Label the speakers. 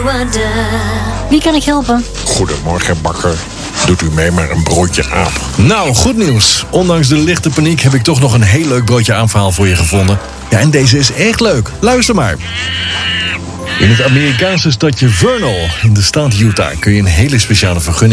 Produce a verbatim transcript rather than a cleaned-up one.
Speaker 1: wonder. Wie kan ik helpen?
Speaker 2: Goedemorgen, bakker. Doet u mee maar een broodje aap?
Speaker 3: Nou, goed nieuws. Ondanks de lichte paniek heb ik toch nog een heel leuk broodje aapverhaal voor je gevonden. Ja, en deze is echt leuk. Luister maar. In het Amerikaanse stadje Vernal in de staat Utah kun je een hele speciale vergunning